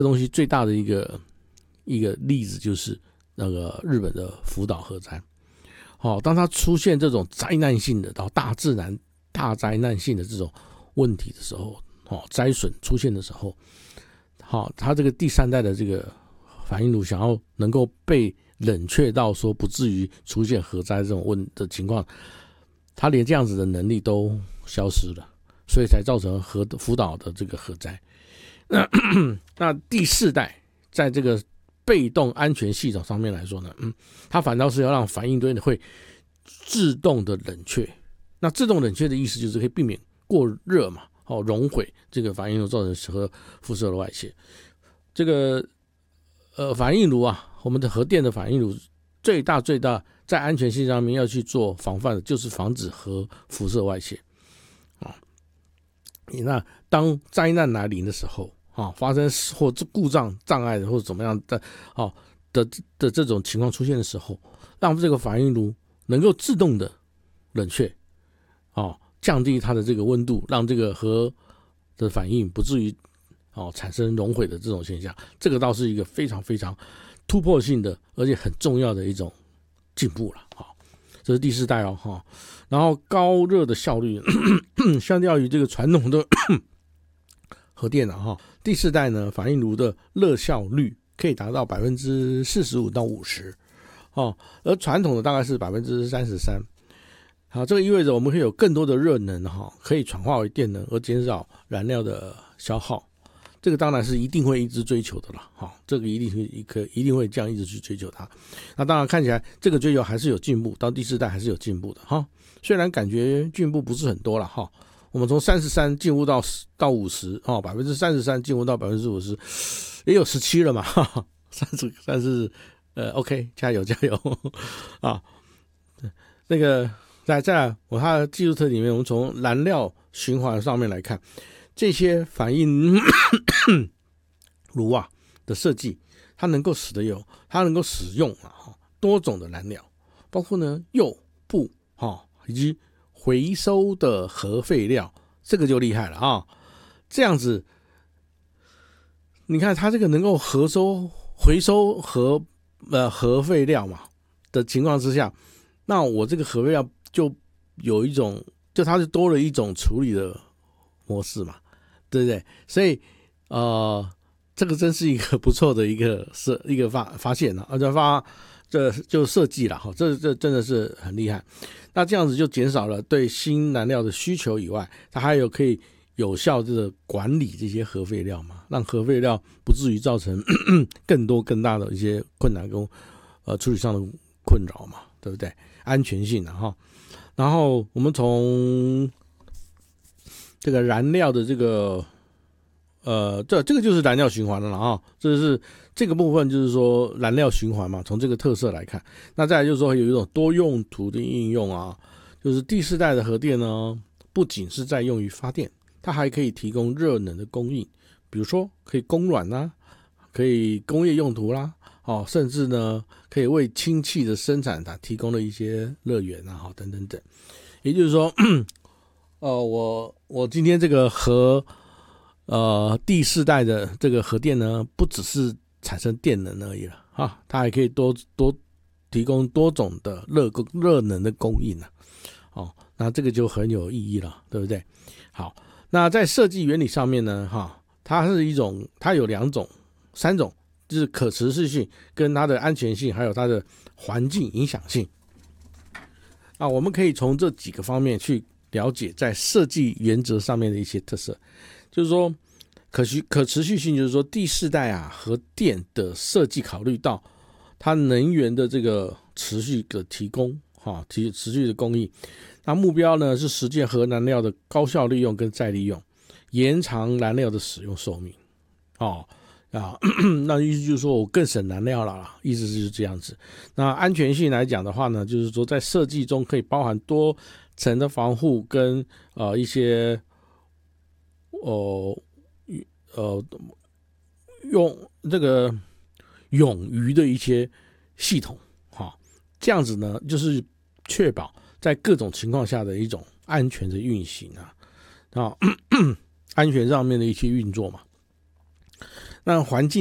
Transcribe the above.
这东西最大的一个例子就是那个日本的福岛核灾。当它出现这种灾难性的到大自然大灾难性的这种问题的时候，灾损出现的时候，它这个第三代的这个反应炉想要能够被冷却到说不至于出现核灾这种的情况，它连这样子的能力都消失了，所以才造成福岛的这个核灾。那第四代在这个被动安全系统上面来说呢，它反倒是要让反应堆会自动的冷却。那自动冷却的意思就是可以避免过热嘛，熔毁这个反应炉造成核辐射的外泄。这个反应炉啊，我们的核电的反应炉最大在安全性上面要去做防范的，就是防止核辐射外泄。那当灾难来临的时候，发生或故障障碍或者怎么样的这种情况出现的时候，让这个反应炉能够自动的冷却，降低它的这个温度，让这个核的反应不至于产生熔毁的这种现象。这个倒是一个非常非常突破性的而且很重要的一种进步了。这是第四代然后高热的效率相较于这个传统的核电第四代呢，反应炉的热效率可以达到 45% 到 50%，而传统的大概是 33%。好，这个意味着我们可以有更多的热能可以转化为电能，而减少燃料的消耗。这个当然是一定会一直追求的了，这个一定会这样一直去追求它。那当然看起来这个追求还是有进步，到第四代还是有进步的虽然感觉进步不是很多了我们从33进步到50，33%进步到 50%， 也有17了嘛30 OK， 加油那个再来它的技术特点里面，我们从燃料循环上面来看，这些反应炉的设计，它能够使用多种的燃料，包括呢铀、钚以及回收的核废料，这个就厉害了这样子，你看它这个能够回收核废料嘛的情况之下，那我这个核废料就有一种，就它就多了一种处理的模式嘛，对不对？所以这个真是一个不错的一个发现这就设计了这真的是很厉害。那这样子就减少了对新燃料的需求以外，它还有可以有效的管理这些核废料嘛，让核废料不至于造成更多更大的一些困难跟处理上的困扰嘛，对不对？安全性然后我们从这个燃料的这个这个就是燃料循环了这是这个部分，就是说燃料循环嘛，从这个特色来看。那再来就是说有一种多用途的应用就是第四代的核电呢，不仅是在用于发电，它还可以提供热能的供应，比如说可以供暖可以工业用途啦甚至呢可以为氢气的生产提供了一些热源等等等。也就是说我今天这个第四代的这个核电呢，不只是产生电能而已了它还可以多提供多种的热能的供应那这个就很有意义了，对不对？好，那在设计原理上面呢它有3种，就是可持续性跟它的安全性，还有它的环境影响性我们可以从这几个方面去了解在设计原则上面的一些特色。就是说可持续性，就是说第四代核电的设计考虑到它能源的这个持续的提供持续的供应，那目标呢是实现核燃料的高效利用跟再利用，延长燃料的使用寿命那意思就是说我更省燃料了意思就是这样子。那安全性来讲的话呢，就是说在设计中可以包含多层的防护跟一些用这个冗余的一些系统这样子呢就是确保在各种情况下的一种安全的运行安全上面的一些运作嘛。 那环境